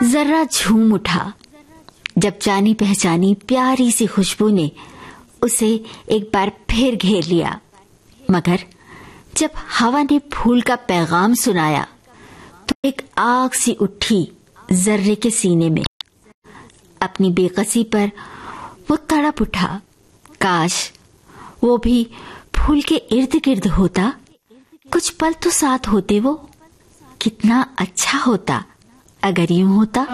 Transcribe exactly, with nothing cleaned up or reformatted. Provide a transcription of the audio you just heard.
जर्रा झूम उठा जब जानी पहचानी प्यारी सी खुशबू ने उसे एक बार फिर घेर लिया। मगर जब हवा ने फूल का पैगाम सुनाया तो एक आग सी उठी जर्रे के सीने में। अपनी बेकसी पर वो तड़प उठा। काश वो भी फूल के इर्द गिर्द होता, कुछ पल तो साथ होते वो। कितना अच्छा होता अगर यूं होता।